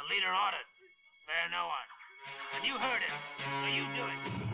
leader ordered. Spare no one. And you heard him, so you do it.